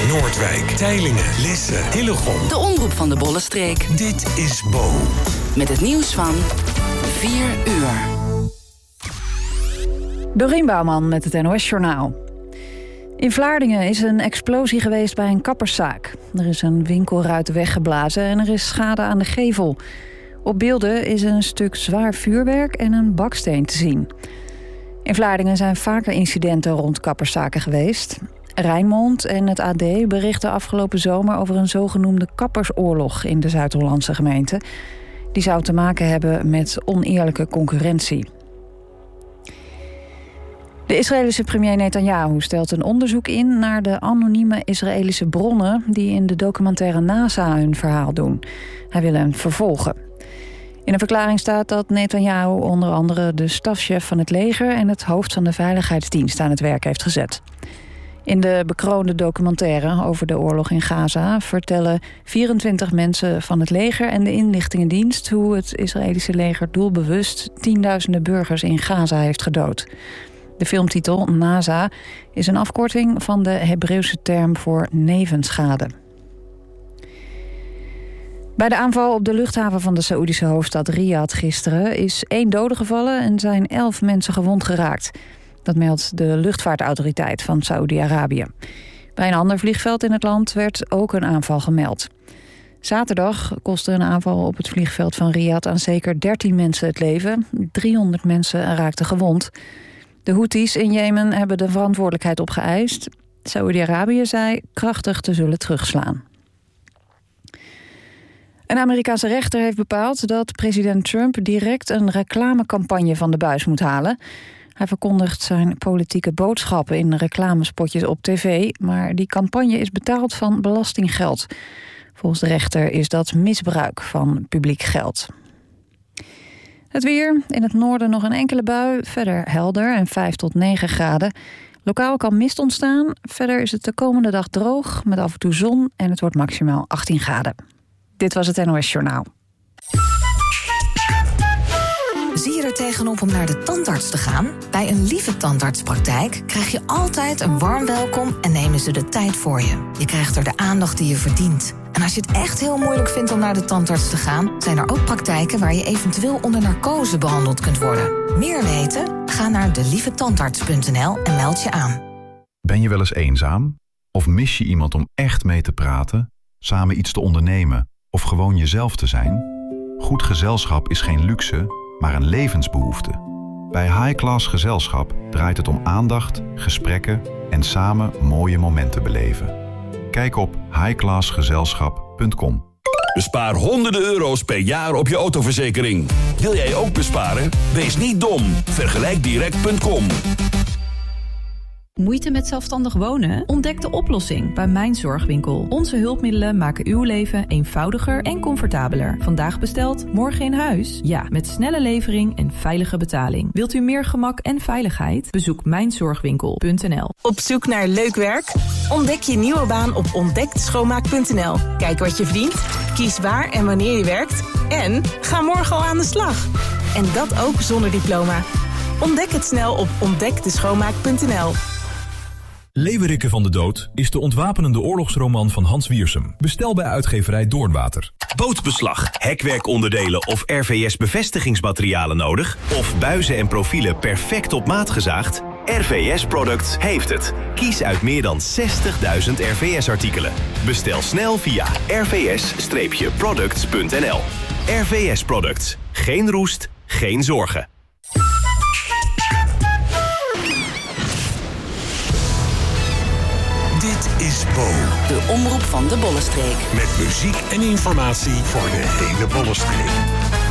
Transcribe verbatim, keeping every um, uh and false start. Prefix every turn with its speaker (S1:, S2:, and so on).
S1: Noordwijk, Teylingen, Lisse, Hillegom.
S2: De omroep van de Bollenstreek.
S1: Dit is Bo.
S2: Met het nieuws van vier uur.
S3: Dorien Bouwman met het N O S-journaal. In Vlaardingen is een explosie geweest bij een kapperszaak. Er is een winkelruit weggeblazen en er is schade aan de gevel. Op beelden is een stuk zwaar vuurwerk en een baksteen te zien. In Vlaardingen zijn vaker incidenten rond kapperszaken geweest. Rijnmond en het A D berichten afgelopen zomer over een zogenoemde kappersoorlog in de Zuid-Hollandse gemeente. Die zou te maken hebben met oneerlijke concurrentie. De Israëlische premier Netanyahu stelt een onderzoek in naar de anonieme Israëlische bronnen die in de documentaire NASA hun verhaal doen. Hij wil hen vervolgen. In een verklaring staat dat Netanyahu onder andere de stafchef van het leger en het hoofd van de veiligheidsdienst aan het werk heeft gezet. In de bekroonde documentaire over de oorlog in Gaza vertellen vierentwintig mensen van het leger en de inlichtingendienst hoe het Israëlische leger doelbewust tienduizenden burgers in Gaza heeft gedood. De filmtitel NASA is een afkorting van de Hebreeuwse term voor nevenschade. Bij de aanval op de luchthaven van de Saoedische hoofdstad Riyadh gisteren is één dode gevallen en zijn elf mensen gewond geraakt. Dat meldt de luchtvaartautoriteit van Saoedi-Arabië. Bij een ander vliegveld in het land werd ook een aanval gemeld. Zaterdag kostte een aanval op het vliegveld van Riyadh aan zeker dertien mensen het leven. driehonderd mensen raakten gewond. De Houthis in Jemen hebben de verantwoordelijkheid opgeëist. Saoedi-Arabië zei krachtig te zullen terugslaan. Een Amerikaanse rechter heeft bepaald dat president Trump direct een reclamecampagne van de buis moet halen. Hij verkondigt zijn politieke boodschappen in reclamespotjes op tv, maar die campagne is betaald van belastinggeld. Volgens de rechter is dat misbruik van publiek geld. Het weer, in het noorden nog een enkele bui, verder helder en vijf tot negen graden. Lokaal kan mist ontstaan, verder is het de komende dag droog met af en toe zon en het wordt maximaal achttien graden. Dit was het N O S-journaal.
S4: Zie je er tegenop om naar de tandarts te gaan? Bij een Lieve Tandartspraktijk krijg je altijd een warm welkom en nemen ze de tijd voor je. Je krijgt er de aandacht die je verdient. En als je het echt heel moeilijk vindt om naar de tandarts te gaan, zijn er ook praktijken waar je eventueel onder narcose behandeld kunt worden. Meer weten? Ga naar de lieve tandarts punt n l en meld je aan.
S5: Ben je wel eens eenzaam? Of mis je iemand om echt mee te praten, samen iets te ondernemen of gewoon jezelf te zijn? Goed gezelschap is geen luxe, maar een levensbehoefte. Bij High Class Gezelschap draait het om aandacht, gesprekken en samen mooie momenten beleven. Kijk op high class gezelschap punt com.
S6: Bespaar honderden euro's per jaar op je autoverzekering. Wil jij ook besparen? Wees niet dom. vergelijk direct punt com.
S7: Moeite met zelfstandig wonen? Ontdek de oplossing bij Mijn Zorgwinkel. Onze hulpmiddelen maken uw leven eenvoudiger en comfortabeler. Vandaag besteld, morgen in huis? Ja, met snelle levering en veilige betaling. Wilt u meer gemak en veiligheid? Bezoek mijn zorgwinkel punt n l.
S8: Op zoek naar leuk werk? Ontdek je nieuwe baan op ontdekt schoonmaak punt n l. Kijk wat je verdient, kies waar en wanneer je werkt en ga morgen al aan de slag. En dat ook zonder diploma. Ontdek het snel op ontdek de schoonmaak punt n l.
S9: Leeuwerikke van de Dood is de ontwapenende oorlogsroman van Hans Wiersum. Bestel bij uitgeverij Doornwater.
S10: Bootbeslag, hekwerkonderdelen of R V S-bevestigingsmaterialen nodig? Of buizen en profielen perfect op maat gezaagd? R V S Products heeft het. Kies uit meer dan zestigduizend R V S-artikelen. Bestel snel via r v s products punt n l. R V S Products. Geen roest, geen zorgen.
S1: Dit is Bo.
S2: De omroep van de Bollenstreek.
S1: Met muziek en informatie voor de hele Bollenstreek.